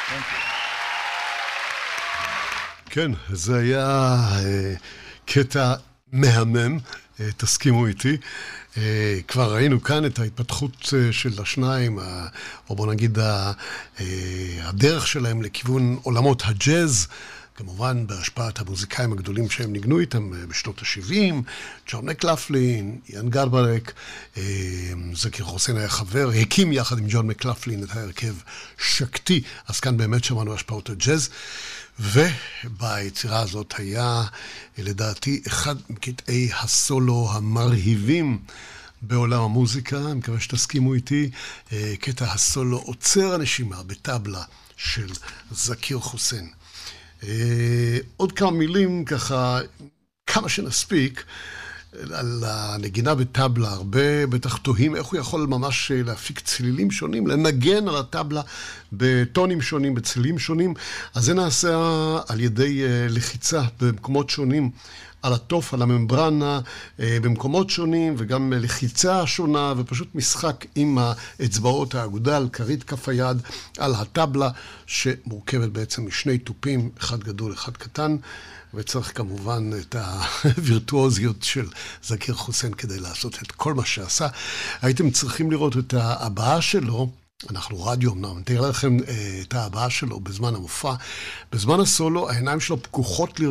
כן, זה היה קטע מהמם, תסכימו איתי. כבר ראינו כאן את ההתפתחות של השניים, או בוא נגיד הדרך שלהם לכיוון עולמות הג'אז, כמובן בהשפעת המוזיקאים הגדולים שהם ניגנו איתם בשנות ה-70, ג'ון מקלפלין, איאן גרברק, זקיר חוסיין היה חבר, הקים יחד עם ג'ון מקלפלין את ההרכב שקטי, אז כאן באמת שמענו השפעות הג'אז, וביצירה הזאת היה לדעתי אחד מקטעי הסולו המרהיבים בעולם המוזיקה, אני מקווה שתסכימו איתי, קטע הסולו עוצר הנשימה בטבלה של זקיר חוסיין. עוד כמה מילים, ככה, כמה שנספיק, על הנגינה בטבלה, הרבה בטח תוהים איך הוא יכול ממש להפיק צלילים שונים, לנגן על הטבלה בטונים שונים, בצלילים שונים, אז זה נעשה על ידי לחיצה במקומות שונים, על התוף, על הממברנה, במקומות שונים, וגם לחיצה שונה, ופשוט משחק עם האצבעות האגודל, כרית כף היד, על הטבלה, שמורכבת בעצם משני טופים, אחד גדול, אחד קטן, וצריך כמובן את הווירטואוזיות של זקיר חוסיין כדי לעשות את כל מה שעשה. הייתם צריכים לראות את ההבעה שלו, אנחנו רדיו אמנם, נתאר לכם את ההבעה שלו בזמן המופע. בזמן הסולו העיניים שלו פקוחות